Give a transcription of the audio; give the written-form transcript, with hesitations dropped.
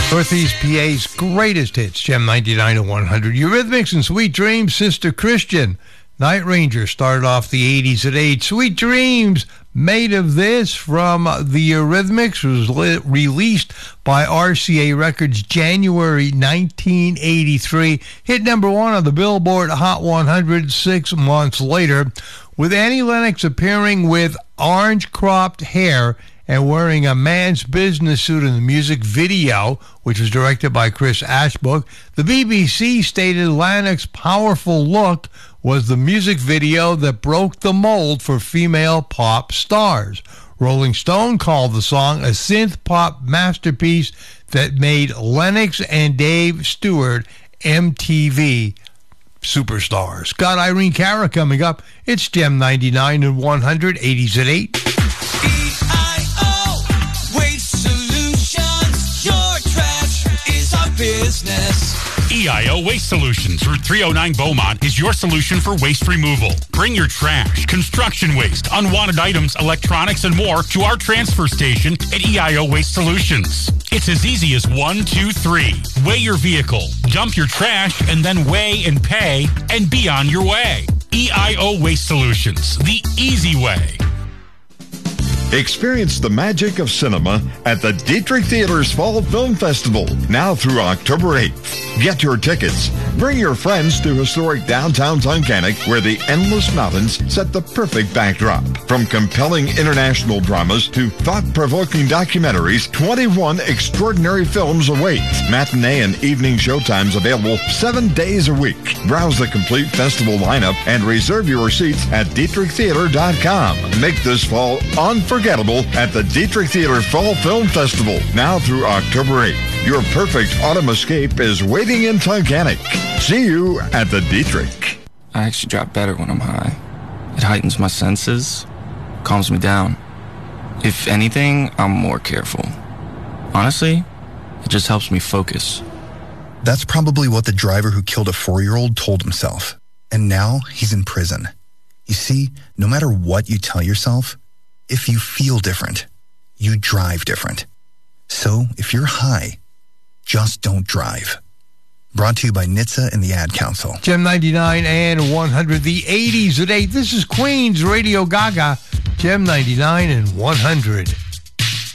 Northeast PA's greatest hits, Gem 99 to 100. Eurythmics and Sweet Dreams, Sister Christian. Night Ranger started off the 80s at 8. Sweet Dreams, Made of This from the Eurythmics, was released by RCA Records January 1983. Hit number 1 on the Billboard Hot 100 6 months later, with Annie Lennox appearing with orange-cropped hair and wearing a man's business suit in the music video, which was directed by Chris Ashbrook. The BBC stated Lennox's powerful look was the music video that broke the mold for female pop stars. Rolling Stone called the song a synth-pop masterpiece that made Lennox and Dave Stewart MTV superstars. Got Irene Cara coming up. It's Gem 99 and 100, 80s at 8. Business. EIO Waste Solutions, Route 309 Beaumont, is your solution for waste removal. Bring your trash, construction waste, unwanted items, electronics, and more to our transfer station at EIO Waste Solutions. It's as easy as 1, 2, 3. Weigh your vehicle, dump your trash, and then weigh and pay, and be on your way. EIO Waste Solutions, the easy way. Experience the magic of cinema at the Dietrich Theater's Fall Film Festival, now through October 8th. Get your tickets. Bring your friends to historic downtown Tunkhannock, where the endless mountains set the perfect backdrop. From compelling international dramas to thought-provoking documentaries, 21 extraordinary films await. Matinee and evening showtimes available 7 days a week. Browse the complete festival lineup and reserve your seats at DietrichTheater.com. Make this fall unforgettable at the Dietrich Theater Fall Film Festival, now through October 8th. Your perfect autumn escape is waiting in Tunkhannock. See you at the Dietrich. I actually drop better when I'm high. It heightens my senses, calms me down. If anything, I'm more careful. Honestly, it just helps me focus. That's probably what the driver who killed a 4-year-old told himself. And now he's in prison. You see, no matter what you tell yourself, if you feel different, you drive different. So if you're high, just don't drive. Brought to you by NHTSA and the Ad Council. Gem 99 and 100, the 80s at 8. This is Queen's Radio Gaga, Gem 99 and 100.